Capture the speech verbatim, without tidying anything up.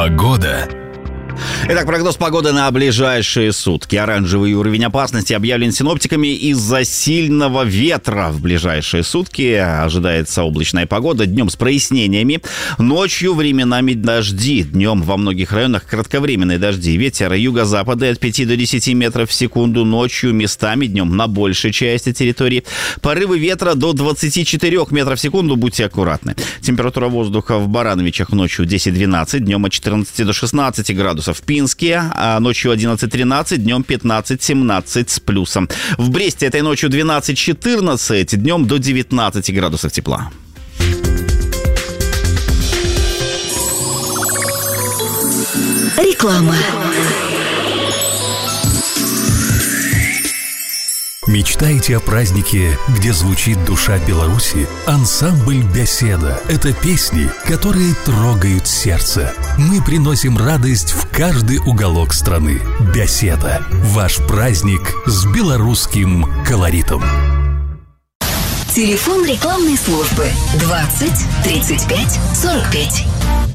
Погода. Итак, прогноз погоды на ближайшие сутки. Оранжевый уровень опасности объявлен синоптиками из-за сильного ветра. В ближайшие сутки ожидается облачная погода. Днем с прояснениями. Ночью временами дожди. Днем во многих районах кратковременные дожди. Ветер юго-запада от пяти до десяти метров в секунду. Ночью местами днем на большей части территории. Порывы ветра до двадцати четырёх метров в секунду. Будьте аккуратны. Температура воздуха в Барановичах ночью десять-двенадцать. Днем от четырнадцати до шестнадцати градусов. В Пинске, а ночью одиннадцать-тринадцать, днем пятнадцать-семнадцать с плюсом. В Бресте этой ночью двенадцать-четырнадцать, днем до девятнадцати градусов тепла. Реклама. Мечтаете о празднике, где звучит душа Беларуси? Ансамбль «Беседа» — это песни, которые трогают сердце. Мы приносим радость в каждый уголок страны. «Беседа» — ваш праздник с белорусским колоритом. Телефон рекламной службы двадцать тридцать пять сорок пять.